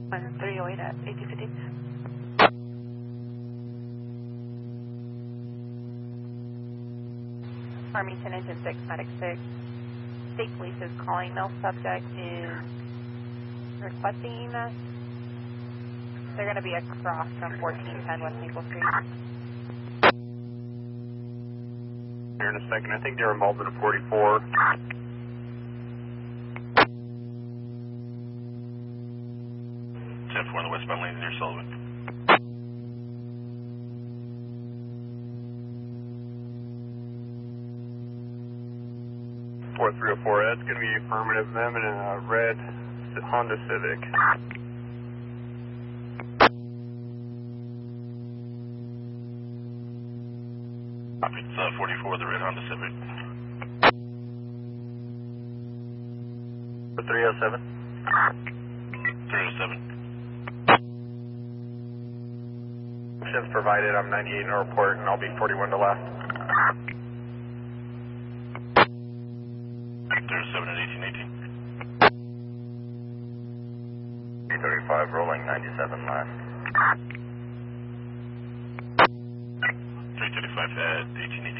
1308 at 1850. Farmington Engine 6, Medic 6. State Police is calling. No subject is requesting. They're going to be across from 1410 West Maple Street. Here in a second. I think they're involved in a 44. On the westbound lanes near Sullivan. 4304, that's going to be affirmative. Them in a red Honda Civic. It's 44, the red Honda Civic. 307. 307. Since provided, I'm 98 in a report, and I'll be 41 to left. 307 at 1818. 335, rolling 97 left. 335 at 1818.